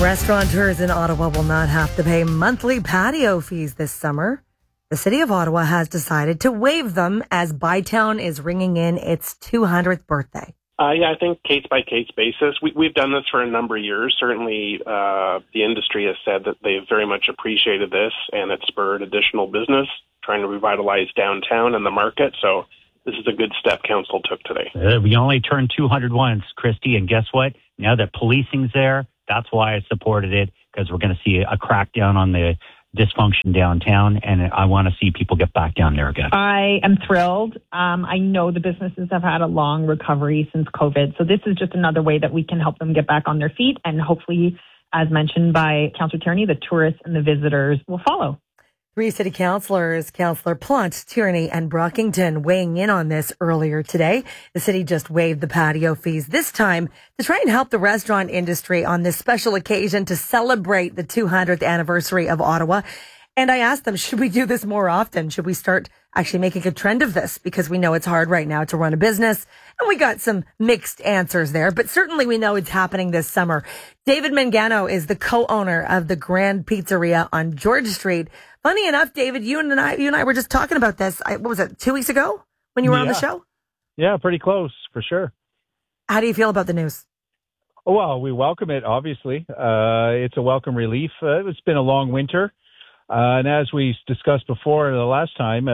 Restaurateurs in Ottawa will not have to pay monthly patio fees this summer. The City of Ottawa has decided to waive them as Bytown is ringing in its 200th birthday. I think case-by-case basis. We've done this for a number of years. Certainly, the industry has said that they've very much appreciated this, and it spurred additional business, trying to revitalize downtown and the market. So this is a good step council took today. We only turned 200 once, Christy, and guess what? Now that policing's there, that's why I supported it, because we're going to see a crackdown on the dysfunction downtown, and I want to see people get back down there again. I am thrilled. I know the businesses have had a long recovery since COVID, so this is just another way that we can help them get back on their feet, and hopefully, as mentioned by Councillor Tierney, the tourists and the visitors will follow. 3 city councillors, Councillor Plant, Tierney, and Brockington, weighing in on this earlier today. The city just waived the patio fees this time to try and help the restaurant industry on this special occasion to celebrate the 200th anniversary of Ottawa. And I asked them, should we do this more often? Should we start actually making a trend of this? Because we know it's hard right now to run a business. And we got some mixed answers there, but certainly we know it's happening this summer. David Mangano is the co-owner of the Grand Pizzeria on George Street. Funny enough, David, you and I were just talking about this. What was it, 2 weeks ago when you were on the show? Yeah, pretty close, for sure. How do you feel about the news? Well, we welcome it, obviously. It's a welcome relief. It's been a long winter. And as we discussed before the last time,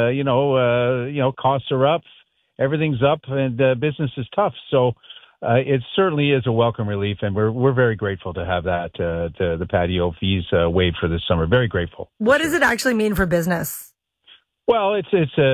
costs are up, everything's up, and business is tough. So it certainly is a welcome relief, and we're very grateful to have that the patio fees waived for this summer. Very grateful. What does it actually mean for business? Well, it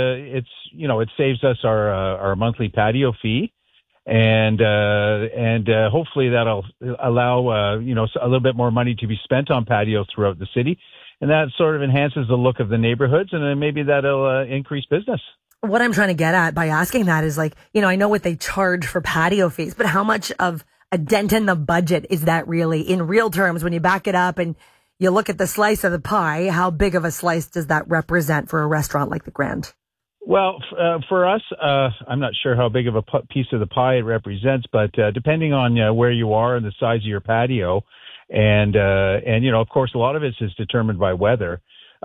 saves us our monthly patio fee, and hopefully that'll allow a little bit more money to be spent on patios throughout the city. And that sort of enhances the look of the neighborhoods, and then maybe that'll increase business. What I'm trying to get at by asking that is I know what they charge for patio fees, but how much of a dent in the budget is that really in real terms when you back it up and you look at the slice of the pie? How big of a slice does that represent for a restaurant like the Grand? Well, for us, I'm not sure how big of a piece of the pie it represents, but depending on where you are and the size of your patio, and of course, a lot of it is determined by weather.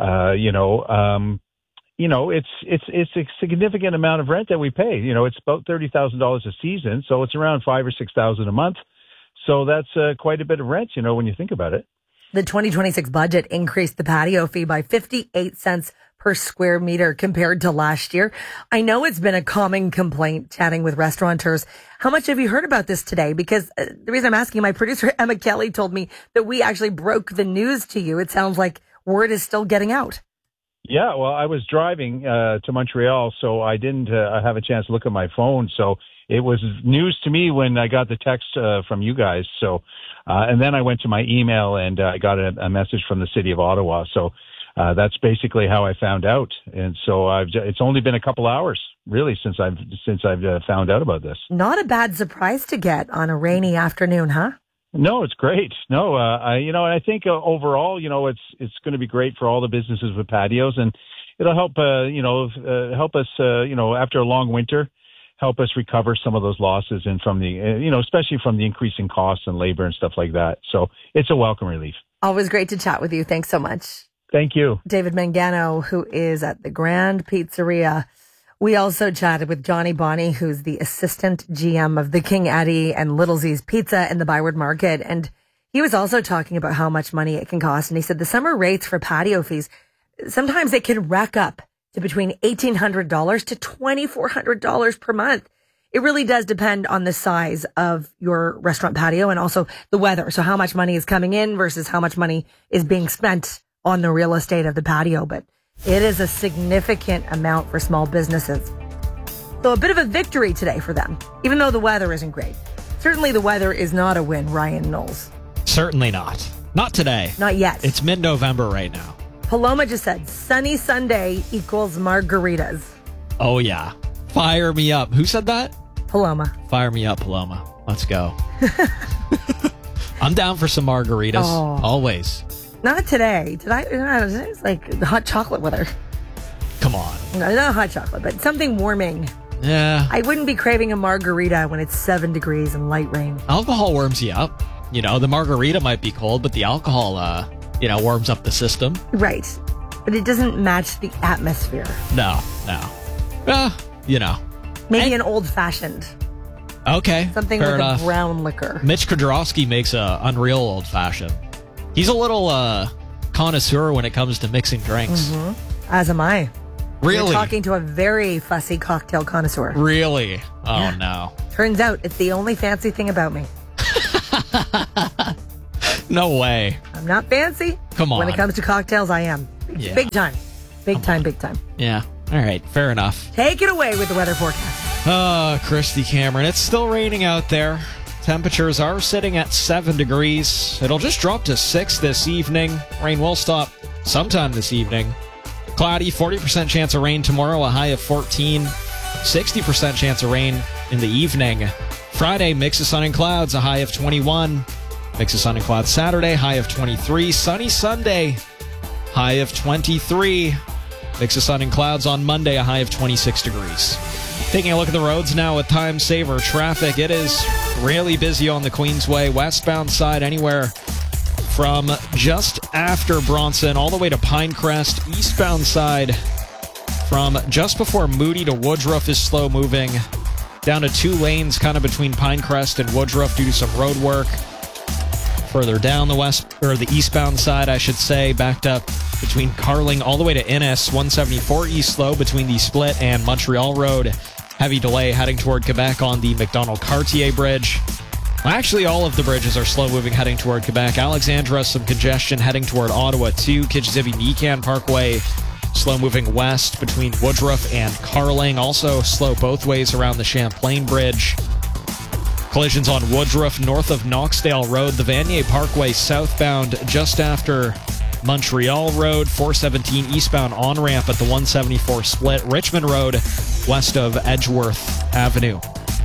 It's a significant amount of rent that we pay. It's about $30,000 a season, so it's around $5,000 or $6,000 a month. So that's quite a bit of rent, when you think about it. The 2026 budget increased the patio fee by 58 cents per square meter compared to last year. I know it's been a common complaint chatting with restaurateurs. How much have you heard about this today? Because the reason I'm asking, my producer, Emma Kelly, told me that we actually broke the news to you. It sounds like word is still getting out. Yeah, well, I was driving to Montreal, so I didn't have a chance to look at my phone. So it was news to me when I got the text from you guys. So, and then I went to my email and I got a message from the City of Ottawa. So that's basically how I found out. And so it's only been a couple hours, really, since I've found out about this. Not a bad surprise to get on a rainy afternoon, huh? No, it's great. No, and I think overall, it's going to be great for all the businesses with patios, and it'll help, help us, after a long winter, help us recover some of those losses and from the, especially from the increasing costs and labor and stuff like that. So it's a welcome relief. Always great to chat with you. Thanks so much. Thank you. David Mangano, who is at the Grand Pizzeria. We also chatted with Johnny Bonney, who's the assistant GM of the King Eddie and Little Z's Pizza in the Byward Market. And he was also talking about how much money it can cost. And he said the summer rates for patio fees, sometimes it can rack up to between $1,800 to $2,400 per month. It really does depend on the size of your restaurant patio and also the weather. So how much money is coming in versus how much money is being spent on the real estate of the patio. But it is a significant amount for small businesses. So a bit of a victory today for them, even though the weather isn't great. Certainly the weather is not a win, Ryan Knowles. Certainly not. Not today. Not yet. It's mid-November right now. Paloma just said, sunny Sunday equals margaritas. Oh, yeah. Fire me up. Who said that? Paloma. Fire me up, Paloma. Let's go. I'm down for some margaritas. Oh. Always. Not today. It's like hot chocolate weather. Come on. No, not hot chocolate, but something warming. Yeah. I wouldn't be craving a margarita when it's 7 degrees and light rain. Alcohol warms you up. You know, the margarita might be cold, but the alcohol, warms up the system. Right. But it doesn't match the atmosphere. No. Maybe an old-fashioned. Okay. Something fair with enough. a brown liquor. Mitch Kudrowski makes a unreal old-fashioned. He's a little connoisseur when it comes to mixing drinks. Mm-hmm. As am I. Really? You're talking to a very fussy cocktail connoisseur. Really? Oh, Yeah. no. Turns out it's the only fancy thing about me. No way. I'm not fancy. Come on. When it comes to cocktails, I am. Yeah. Big time. Big time. Yeah. All right. Fair enough. Take it away with the weather forecast. Christy Cameron. It's still raining out there. Temperatures are sitting at 7 degrees. It'll just drop to 6 this evening. Rain will stop sometime this evening. Cloudy, 40% chance of rain tomorrow, a high of 14. 60% chance of rain in the evening. Friday, mix of sun and clouds, a high of 21. Mix of sun and clouds Saturday, high of 23. Sunny Sunday, high of 23. Mix of sun and clouds on Monday, a high of 26 degrees. Taking a look at the roads now with time saver traffic. It is really busy on the Queensway westbound side, anywhere from just after Bronson all the way to Pinecrest. Eastbound side from just before Moody to Woodruff is slow moving. Down to 2 lanes kind of between Pinecrest and Woodruff due to some road work. Further down the eastbound side, I should say, backed up between Carling all the way to Innis. 174 east slow between the Split and Montreal Road. Heavy delay heading toward Quebec on the McDonald-Cartier Bridge. Actually, all of the bridges are slow moving heading toward Quebec. Alexandra, some congestion heading toward Ottawa too. Kichizibi-Nican Parkway, slow moving west between Woodruff and Carling. Also slow both ways around the Champlain Bridge. Collisions on Woodruff north of Knoxdale Road. The Vanier Parkway southbound just after Montreal Road. 417 eastbound on-ramp at the 174 Split. Richmond Road west of Edgeworth Avenue.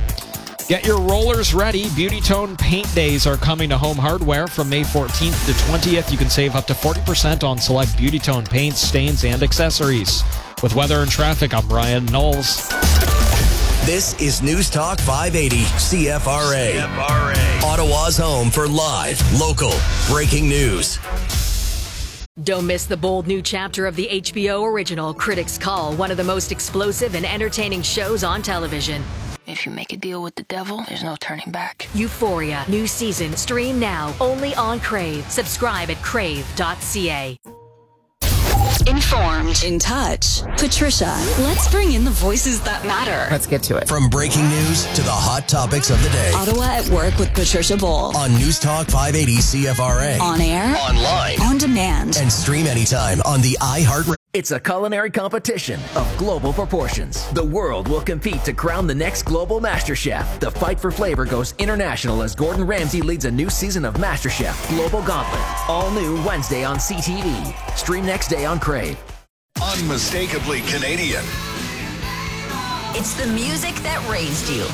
Get your rollers ready. Beauty Tone Paint Days are coming to Home Hardware from May 14th to 20th. You can save up to 40% on select Beauty Tone paints, stains, and accessories. With weather and traffic, I'm Ryan Knowles. This is News Talk 580 CFRA. Ottawa's home for live, local, breaking news. Don't miss the bold new chapter of the HBO original Critics Call, one of the most explosive and entertaining shows on television. If you make a deal with the devil, there's no turning back. Euphoria, new season, stream now, only on Crave. Subscribe at crave.ca. Informed, in touch. Patricia, let's bring in the voices that matter. Let's get to it. From breaking news to the hot topics of the day. Ottawa at Work with Patricia Bowl. On News Talk 580 CFRA. On air. Online. On demand. And stream anytime on the iHeart. It's a culinary competition of global proportions. The world will compete to crown the next global MasterChef. The fight for flavor goes international as Gordon Ramsay leads a new season of MasterChef Global Gauntlet. All new Wednesday on CTV. Stream next day on Crave. Unmistakably Canadian. It's the music that raised you.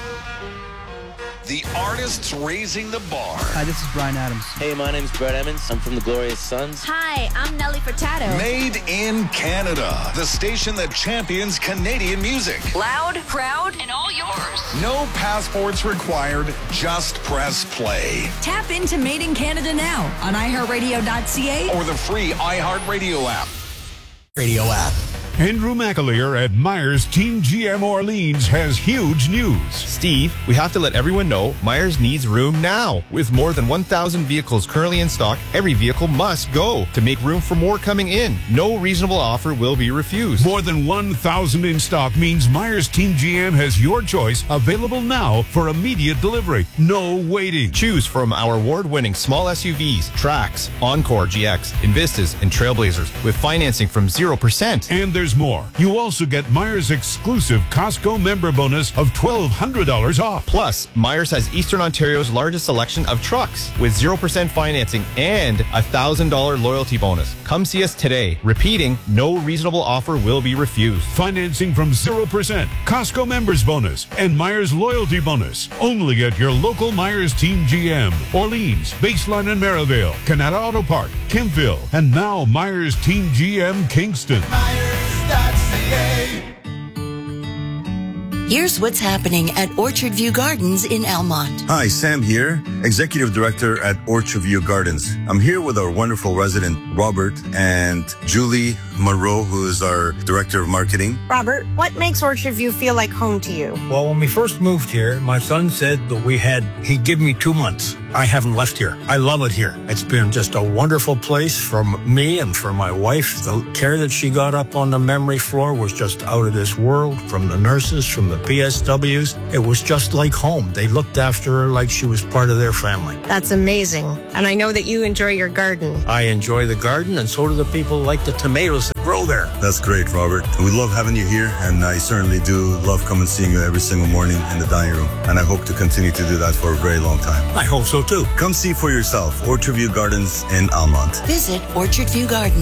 The artists raising the bar. Hi, this is Brian Adams. Hey, my name's Brett Emmons. I'm from the Glorious Sons. Hi, I'm Nelly Furtado. Made in Canada. The station that champions Canadian music. Loud, proud, and all yours. No passports required. Just press play. Tap into Made in Canada now on iHeartRadio.ca or the free iHeartRadio app. Radio app. Andrew McAleer at Myers Team GM Orleans has huge news. Steve, we have to let everyone know Myers needs room now. With more than 1,000 vehicles currently in stock, every vehicle must go. To make room for more coming in, no reasonable offer will be refused. More than 1,000 in stock means Myers Team GM has your choice available now for immediate delivery. No waiting. Choose from our award-winning small SUVs, Trax, Encore GX, Invistas, and Trailblazers with financing from 0%. And there's more. You also get Myers' exclusive Costco member bonus of $1,200 off. Plus, Myers has Eastern Ontario's largest selection of trucks with 0% financing and a $1,000 loyalty bonus. Come see us today. Repeating, no reasonable offer will be refused. Financing from 0%, Costco members bonus, and Myers loyalty bonus. Only at your local Myers Team GM. Orleans, Baseline and Merivale, Canada Auto Park, Kempville, and now Myers Team GM Kingston. Here's what's happening at Orchard View Gardens in Almont. Hi, Sam here, Executive Director at Orchard View Gardens. I'm here with our wonderful resident, Robert, and Julie Monroe, who is our Director of Marketing. Robert, what makes Orchard View feel like home to you? Well, when we first moved here, my son said that he'd give me 2 months. I haven't left here. I love it here. It's been just a wonderful place for me and for my wife. The care that she got up on the memory floor was just out of this world, from the nurses, from the PSWs. It was just like home. They looked after her like she was part of their family. That's amazing. And I know that you enjoy your garden. I enjoy the garden, and so do the people who like the tomatoes that grow there. That's great, Robert. We love having you here, and I certainly do love coming and seeing you every single morning in the dining room. And I hope to continue to do that for a very long time. I hope so, too. Come see for yourself Orchard View Gardens in Almont. Visit Orchard View Gardens.